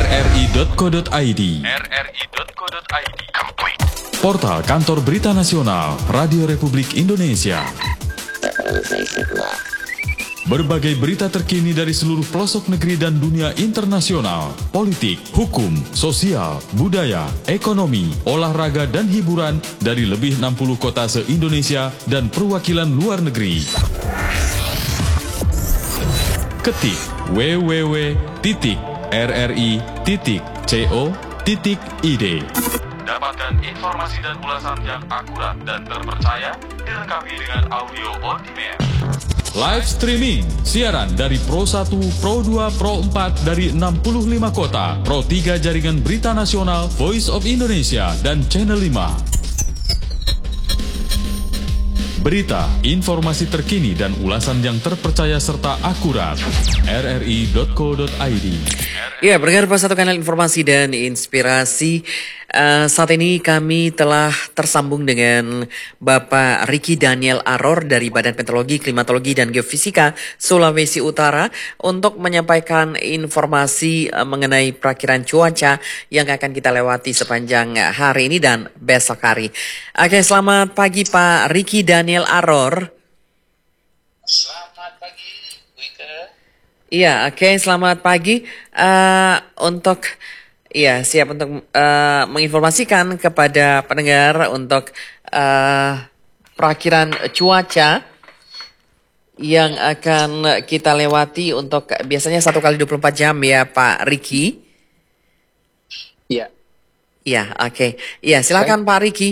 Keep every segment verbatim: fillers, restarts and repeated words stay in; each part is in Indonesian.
r r i titik co titik i d. r r i titik co titik i d. Portal Kantor Berita Nasional Radio Republik Indonesia. Berbagai berita terkini dari seluruh pelosok negeri dan dunia internasional, politik, hukum, sosial, budaya, ekonomi, olahraga, dan hiburan dari lebih enam puluh kota se-Indonesia dan perwakilan luar negeri. Ketik w w w titik r r i titik co titik i d. Dapatkan informasi dan ulasan yang akurat dan terpercaya dilengkapi dengan audio on demand. Live streaming, siaran dari Pro satu, Pro dua, Pro empat dari enam puluh lima kota, Pro tiga Jaringan Berita Nasional, Voice of Indonesia, dan Channel lima. Berita, informasi terkini dan ulasan yang terpercaya serta akurat. r r i titik co titik i d. Ya, bergerak satu kanal informasi dan inspirasi. Uh, saat ini kami telah tersambung dengan Bapak Ricky Daniel Aror dari Badan Meteorologi, Klimatologi, dan Geofisika Sulawesi Utara untuk menyampaikan informasi uh, mengenai perakiran cuaca yang akan kita lewati sepanjang hari ini dan besok hari. Oke, selamat pagi Pak Ricky Daniel Aror. Selamat pagi, Bu Ika. Iya, oke, okay, selamat pagi. Uh, untuk, iya, siap untuk uh, menginformasikan kepada pendengar untuk uh, perakhiran cuaca yang akan kita lewati untuk biasanya satu kali dua puluh empat jam ya, Pak Ricky. Iya. Iya, oke. Okay. Iya, silakan Pak Ricky.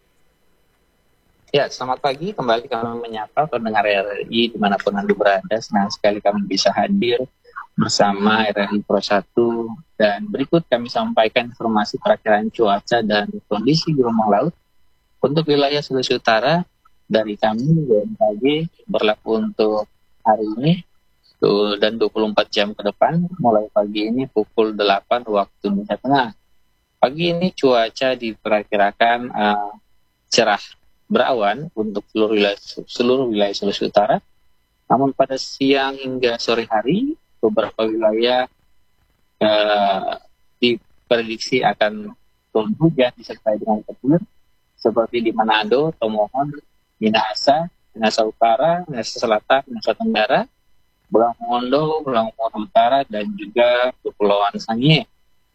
Ya, selamat pagi. Kembali kami menyapa pendengar R R I dimanapun Anda berada. Senang sekali kami bisa hadir bersama R R I Pro satu. Dan berikut kami sampaikan informasi perakhiran cuaca dan kondisi gelombang laut untuk wilayah Sulawesi Utara dari kami B M K G berlaku untuk hari ini dan dua puluh empat jam ke depan mulai pagi ini pukul delapan waktu Indonesia Tengah. Pagi ini cuaca diperkirakan uh, cerah berawan untuk seluruh wilayah, seluruh wilayah Sulawesi Utara. Namun pada siang hingga sore hari beberapa wilayah uh, diprediksi akan turun hujan disertai dengan petir seperti di Manado, Tomohon, Minahasa, Minahasa Utara, Minahasa Selatan, Minahasa Tenggara, Belang Mongondo, Belang Mongondo Utara, dan juga Kepulauan Sangihe.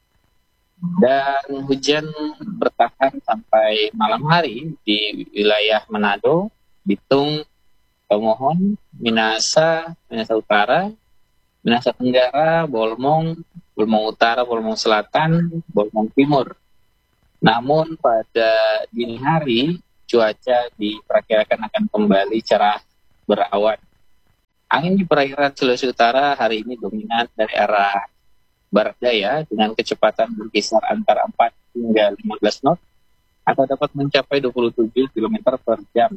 Dan hujan bertahan sampai malam hari di wilayah Manado, Bitung, Tomohon, Minahasa, Minahasa Utara, Minahasa Tenggara, Bolmong, Bolmong Utara, Bolmong Selatan, Bolmong Timur. Namun pada dini hari cuaca diperkirakan akan kembali cerah berawan. Angin di perairan Sulawesi Utara hari ini dominan dari arah barat daya dengan kecepatan berkisar antara empat hingga lima belas knot atau dapat mencapai dua puluh tujuh kilometer per jam.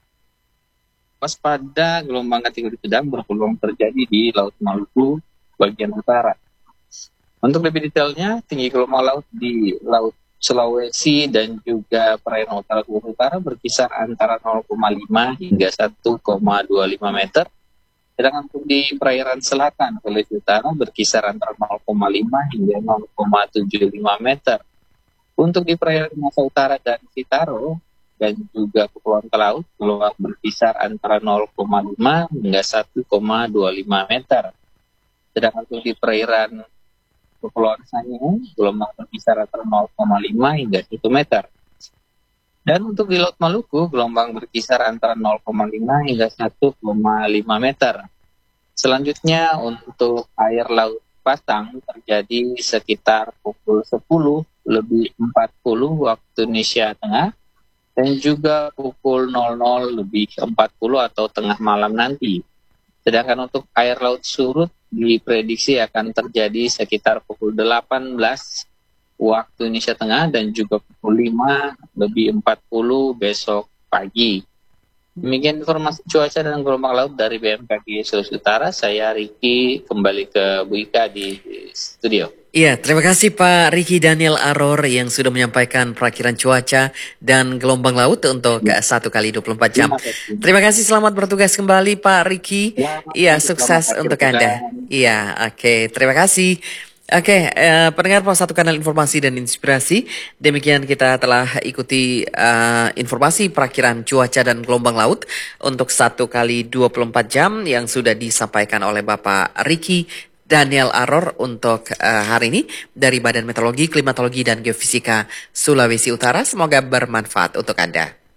Waspada gelombang kategori sedang berpeluang terjadi di Laut Maluku bagian utara. Untuk lebih detailnya, tinggi gelombang laut di Laut Sulawesi dan juga perairan utara Sulawesi Utara berkisar antara nol koma lima hingga satu koma dua lima meter. Sedangkan untuk di perairan selatan Sulawesi Utara berkisar antara nol koma lima hingga nol koma tujuh lima meter. Untuk di perairan Minahasa Utara dan Sitaro dan juga Kepulauan Talaut, gelombang berkisar antara nol koma lima hingga satu koma dua lima meter. Sedangkan untuk di perairan Kepulauan Sangihe, gelombang berkisar antara nol koma lima hingga satu meter. Dan untuk di Laut Maluku, gelombang berkisar antara nol koma lima hingga satu koma lima meter. Selanjutnya untuk air Laut Pasang terjadi sekitar pukul sepuluh lebih empat puluh waktu Indonesia Tengah dan juga pukul nol nol lebih empat puluh atau tengah malam nanti. Sedangkan untuk air Laut Surut diprediksi akan terjadi sekitar pukul delapan belas waktu Indonesia Tengah dan juga pukul lima lebih empat puluh besok pagi. Demikian informasi cuaca dan gelombang laut dari B M K G Sulawesi Utara. Saya Ricky kembali ke Bu Ika di studio. Iya, terima kasih Pak Ricky Daniel Aror yang sudah menyampaikan perakiran cuaca dan gelombang laut untuk ya. satu kali dua puluh empat jam. Terima kasih, selamat bertugas kembali Pak Ricky. Iya, ya, sukses untuk Anda. Iya, oke, okay, terima kasih. Oke, eh, pendengar Pos satu Kanal Informasi dan Inspirasi, demikian kita telah ikuti eh, informasi perakhiran cuaca dan gelombang laut untuk satu kali dua puluh empat jam yang sudah disampaikan oleh Bapak Ricky Daniel Aror untuk eh, hari ini dari Badan Meteorologi, Klimatologi, dan Geofisika Sulawesi Utara. Semoga bermanfaat untuk Anda.